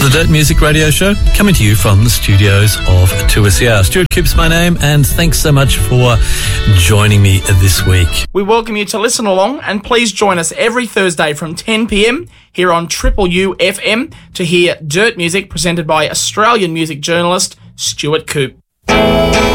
The Dirt Music Radio Show, coming to you from the studios of 2SER. Stuart Coop's my name, and thanks so much for joining me this week. We welcome you to listen along, and please join us every Thursday from 10 p.m. here on Triple U FM to hear Dirt Music presented by Australian music journalist Stuart Coop.